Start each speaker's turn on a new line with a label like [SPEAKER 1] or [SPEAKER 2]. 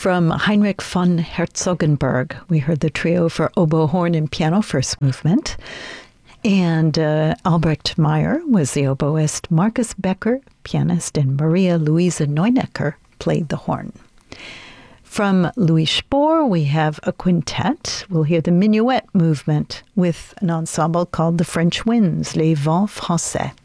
[SPEAKER 1] From Heinrich von Herzogenberg, we heard the trio for oboe, horn, and piano first movement. And Albrecht Meyer was the oboist. Marcus Becker, pianist, and Maria Luisa Neunecker played the horn. From Louis Spohr, we have a quintet. We'll hear the minuet movement with an ensemble called the French Winds, Les Vents Français.